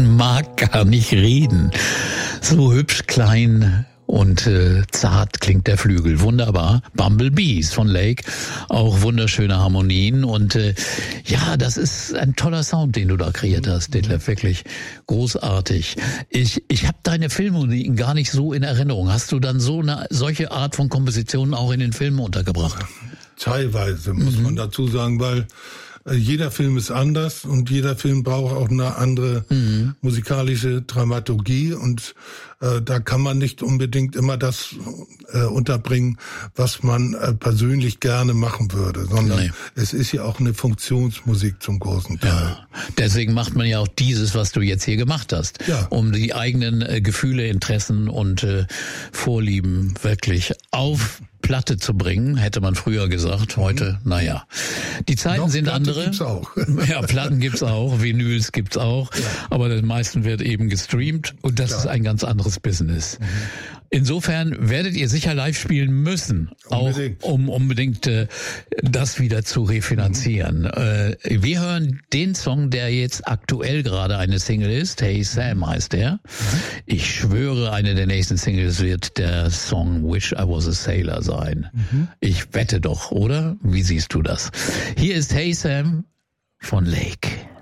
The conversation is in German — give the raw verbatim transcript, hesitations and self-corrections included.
Man mag gar nicht reden. So hübsch, klein und äh, zart klingt der Flügel. Wunderbar. Bumblebees von Lake. Auch wunderschöne Harmonien. Und äh, ja, das ist ein toller Sound, den du da kreiert hast, Detlef. Wirklich großartig. Ich ich habe deine Filmmusiken gar nicht so in Erinnerung. Hast du dann so eine solche Art von Kompositionen auch in den Filmen untergebracht? Teilweise, muss mhm. man dazu sagen, weil äh, jeder Film ist anders und jeder Film braucht auch eine andere mhm. musikalische Dramaturgie und äh, da kann man nicht unbedingt immer das äh, unterbringen, was man äh, persönlich gerne machen würde, sondern nee. es ist ja auch eine Funktionsmusik zum großen Teil. Ja. Deswegen macht man ja auch dieses, was du jetzt hier gemacht hast, ja. um die eigenen äh, Gefühle, Interessen und äh, Vorlieben wirklich auf Platte zu bringen, hätte man früher gesagt. Heute, naja. Die Zeiten Noch sind Platte andere. Gibt's auch. Ja, Platten gibt's auch, Vinyls gibt's auch. Ja. Aber das meisten wird eben gestreamt und das Klar. ist ein ganz anderes Business. Mhm. Insofern werdet ihr sicher live spielen müssen, unbedingt. auch um unbedingt äh, das wieder zu refinanzieren. Mhm. Äh, wir hören den Song, der jetzt aktuell gerade eine Single ist. Hey Sam heißt der. Mhm. Ich schwöre, eine der nächsten Singles wird der Song Wish I Was a Sailor sein. Mhm. Ich wette doch, oder? Wie siehst du das? Hier ist Hey Sam von Lake.